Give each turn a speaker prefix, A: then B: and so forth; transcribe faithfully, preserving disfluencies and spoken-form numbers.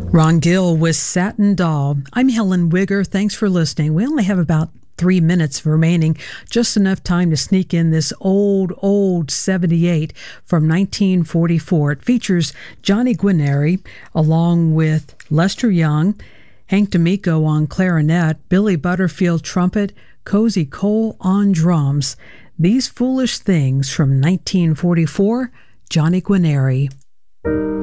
A: Ron Gill with Satin Doll. I'm Helen Wigger. Thanks for listening. We only have about three minutes remaining, just enough time to sneak in this old, old seventy-eight from nineteen forty-four. It features Johnny Guarnieri along with Lester Young, Hank D'Amico on clarinet, Billy Butterfield trumpet, Cozy Cole on drums. These Foolish Things from nineteen forty-four, Johnny Guarnieri.